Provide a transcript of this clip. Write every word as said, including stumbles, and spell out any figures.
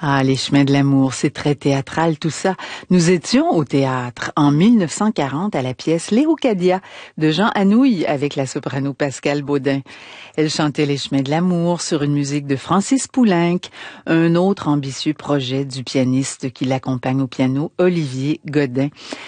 Ah, les chemins de l'amour, c'est très théâtral tout ça. Nous étions au théâtre en mille neuf cent quarante à la pièce Léocadia de Jean Anouilh avec la soprano Pascale Baudin. Elle chantait les chemins de l'amour sur une musique de Francis Poulenc, un autre ambitieux projet du pianiste qui l'accompagne au piano, Olivier Godin.